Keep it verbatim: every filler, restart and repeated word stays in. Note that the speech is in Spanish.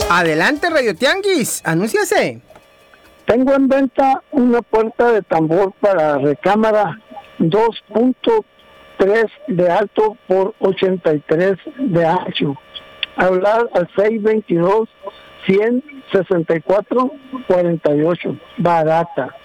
Adelante, Radio Tianguis, anúnciase. Tengo en venta una puerta de tambor para recámara dos punto tres de alto por ochenta y tres de ancho. Hablar al seis veintidós, cien sesenta y cuatro cuarenta y ocho. Barata.